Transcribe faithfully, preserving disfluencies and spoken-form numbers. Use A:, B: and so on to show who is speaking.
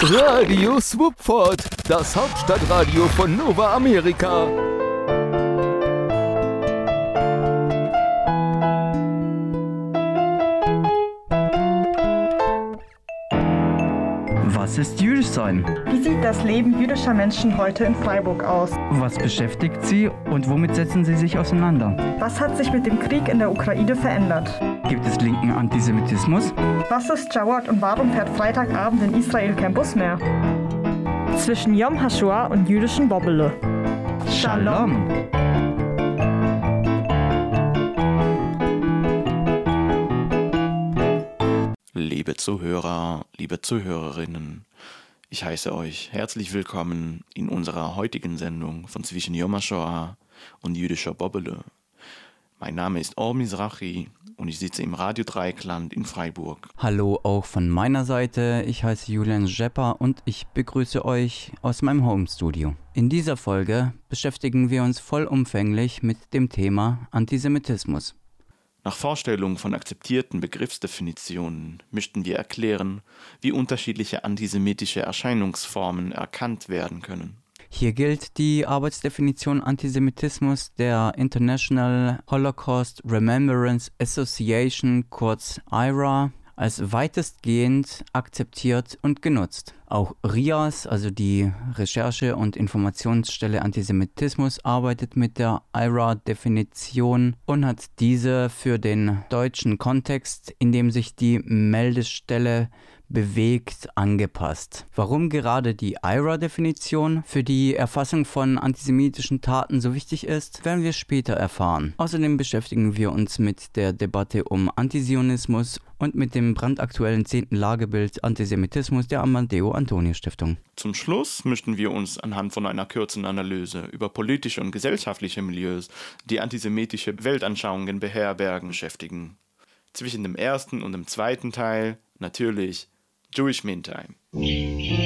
A: Radio Swoopford, das Hauptstadtradio von Nova Amerika.
B: Was ist jüdisch sein?
C: Wie sieht das Leben jüdischer Menschen heute in Freiburg aus?
B: Was beschäftigt sie und womit setzen sie sich auseinander?
C: Was hat sich mit dem Krieg in der Ukraine verändert?
B: Gibt es linken Antisemitismus?
C: Was ist Jawad und warum fährt Freitagabend in Israel kein Bus mehr? Zwischen Yom HaShoah und jüdischen Bobbele.
B: Shalom!
D: Liebe Zuhörer, liebe Zuhörerinnen, ich heiße euch herzlich willkommen in unserer heutigen Sendung von Zwischen Yom HaShoah und jüdischer Bobbele. Mein Name ist Or Mizrahi und ich sitze im Radio Dreieckland in Freiburg.
B: Hallo auch von meiner Seite, ich heiße Julian Schepper und ich begrüße euch aus meinem Homestudio. In dieser Folge beschäftigen wir uns vollumfänglich mit dem Thema Antisemitismus.
D: Nach Vorstellung von akzeptierten Begriffsdefinitionen möchten wir erklären, wie unterschiedliche antisemitische Erscheinungsformen erkannt werden können.
B: Hier gilt die Arbeitsdefinition Antisemitismus der International Holocaust Remembrance Association, kurz I R A, als weitestgehend akzeptiert und genutzt. Auch R I A S, also die Recherche- und Informationsstelle Antisemitismus, arbeitet mit der I R A-Definition und hat diese für den deutschen Kontext, in dem sich die Meldestelle bewegt, angepasst. Warum gerade die I R A-Definition für die Erfassung von antisemitischen Taten so wichtig ist, werden wir später erfahren. Außerdem beschäftigen wir uns mit der Debatte um Antizionismus und mit dem brandaktuellen zehnten Lagebild Antisemitismus der Amadeo-Antonio-Stiftung.
D: Zum Schluss möchten wir uns anhand von einer kurzen Analyse über politische und gesellschaftliche Milieus, die antisemitische Weltanschauungen beherbergen, beschäftigen. Zwischen dem ersten und dem zweiten Teil natürlich Jewish Meantime.